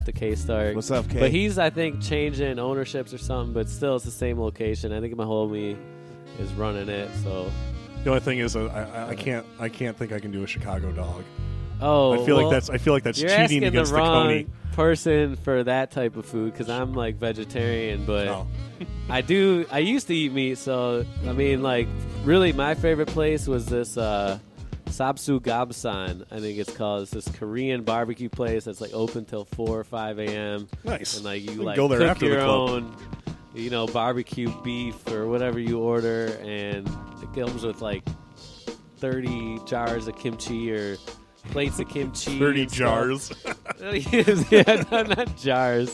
the K-Star. What's up, K? But he's, I think, changing ownerships or something, but still it's the same location. I think my homie is running it, so. The only thing is, I can't think I can do a Chicago dog. Oh, I feel like that's you're cheating asking against the the wrong Coney. person for that type of food because I'm like vegetarian, but Oh. I used to eat meat, so I mean, like, really, my favorite place was this Sabsu Gabsan, I think it's called. It's this Korean barbecue place that's like open till 4 or 5 a.m. Nice. And like you can like go there cook after the your club. own, barbecue beef or whatever you order, and it comes with like 30 jars of kimchi or plates of kimchi. 30 and jars. stuff. Yeah, no, not jars.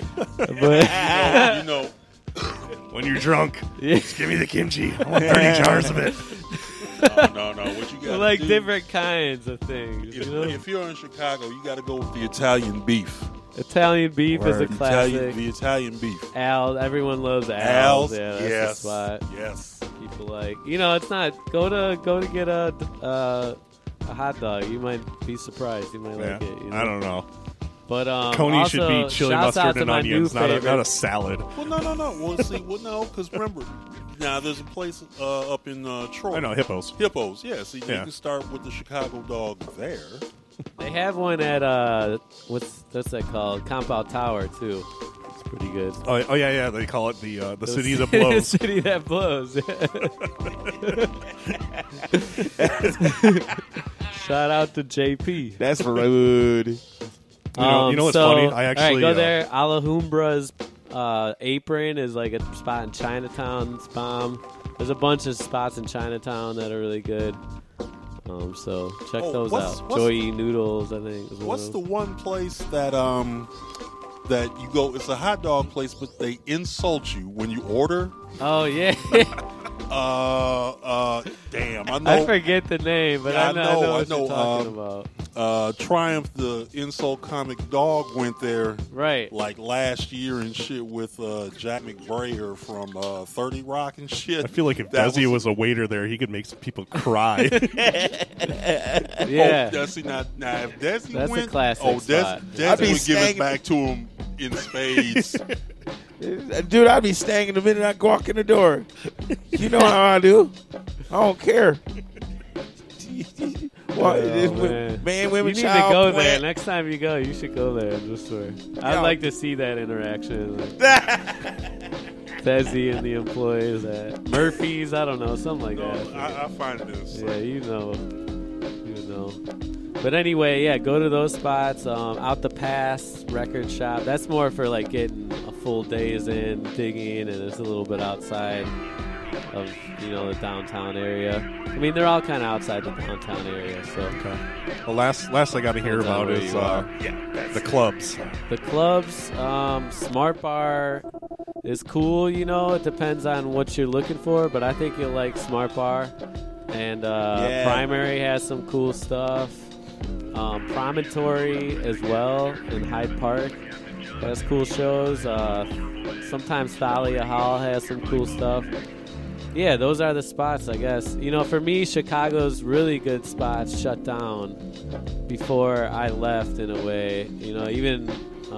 But You know, When you're drunk, yeah. just give me the kimchi. I want 30 jars of it. no. What you got? Like different kinds of things. If you're in Chicago, you got to go with the Italian beef. Italian beef is a Word. classic. The Italian beef. Al, everyone loves Al's. Al's, Yeah, that's yes, the spot. yes. People like, it's not go to get a hot dog. You might be surprised. You might Yeah, like it. I don't know. But Coney also, should be chili shouts out mustard to and my onions, new not favorite. a salad. Well, no. Well, see, no, because remember, now there's a place up in Troy. I know, Hippos. Hippos, yeah. See, you Yeah. can start with the Chicago dog there. They have one at what's that called? Compound Tower too. It's pretty good. Oh yeah. They call it the city that blows. The city that blows. Shout out to JP. That's rude. You know what's so, funny? I actually all right, go there. Alhambра's apron is like a spot in Chinatown. It's bomb. There's a bunch of spots in Chinatown that are really good. So check those out. Joey Noodles, I think. Is What's the one one place that that you go? It's a hot dog place, but they insult you when you order. of them. Oh yeah. Damn, I know. I forget the name, but Yeah, I know what I know, you're talking about. Triumph, the insult comic dog, went there Right. like last year and shit with Jack McBrayer from 30 Rock and shit. I feel like if That Desi was a waiter there, he could make some people cry. Yeah. Oh, Desi, now if Desi That's a went, classic spot. Desi I'd be would give staying- it back to him in spades. Dude, I'd be staying the minute I walk in the door. You know how I do. I don't care. Man, women, You need to child, go plant. there. Next time you go, you should go there. Just for I'd Yeah. like to see that interaction. Like, Fezzi and the employees at Murphy's. I don't know, something like that. I find this. Yeah, you know. But anyway, yeah, go to those spots. Out the Pass Record Shop. That's more for like getting a full day's in, digging, and it's a little bit outside of the downtown area. I mean, they're all kind of outside the downtown area. So Okay. The last I got to hear Depends on about where is you are. the clubs. the clubs, Smart Bar is cool. It depends on what you're looking for, but I think you'll like Smart Bar. And Primary has some cool stuff. Promontory as well in Hyde Park has cool shows. Sometimes Thalia Hall has some cool stuff. Yeah, those are the spots, I guess. For me, Chicago's really good spots shut down before I left, in a way. Even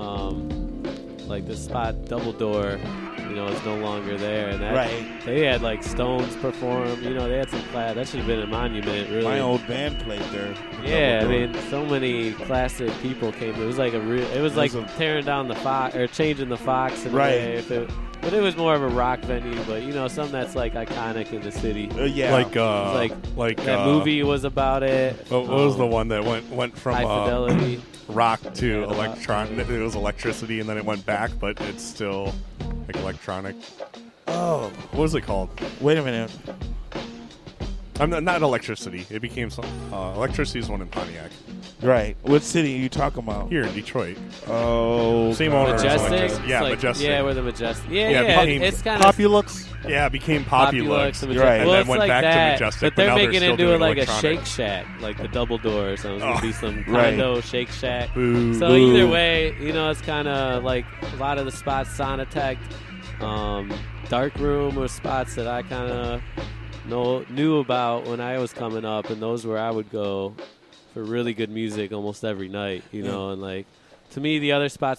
like the spot Double Door, is no longer there. And that, Right. they had like Stones perform. They had some class. That should have been a monument, really. My old band played there. Yeah, I mean, so many classic people came. It was like tearing down the Fox or changing the Fox in a Right. way. But it was more of a rock venue. But something that's like iconic in the city. Yeah. Like That movie was about it. What was the one that went from High Fidelity? rock to Yeah, electron? It was electricity, and then it went back, but it's still like electronic. Oh, What was it called? wait a minute. I'm not electricity. It became some. Electricity is one in Pontiac. Right. What city are you talking about? Here in Detroit. Oh, Same God. owner as Majestic. Electricity. Yeah, It's like, Majestic. Yeah, where the Majestic. Yeah, Yeah, yeah. it became It's kind of Populux. Yeah, it became Populux. Populux. And Right. And well, then it's went like back that, to Majestic, but they're now making still into doing it like a electronic. Shake Shack, like the Double Door. So it's gonna be some Right. condo Shake Shack. Boo. So Boo. either way, it's kind of like a lot of the spots Sonatech, Dark Room were spots that I kind of knew about when I was coming up, and those where I would go for really good music almost every night, and like To me, the other spots